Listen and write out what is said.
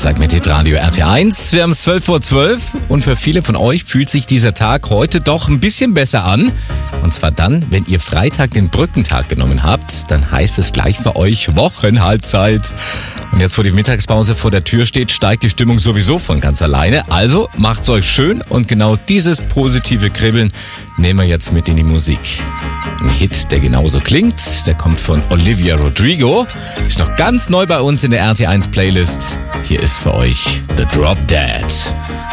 Donnerstag mit Hitradio RT1. Wir haben 12:12 Uhr und für viele von euch fühlt sich dieser Tag heute doch ein bisschen besser an. Und zwar dann, wenn ihr Freitag den Brückentag genommen habt, dann heißt es gleich für euch Wochenhalbzeit. Und jetzt, wo die Mittagspause vor der Tür steht, steigt die Stimmung sowieso von ganz alleine. Also macht's euch schön und genau dieses positive Kribbeln nehmen wir jetzt mit in die Musik. Ein Hit, der genauso klingt, der kommt von Olivia Rodrigo, ist noch ganz neu bei uns in der RT1 Playlist. Hier ist für euch The Drop Dead.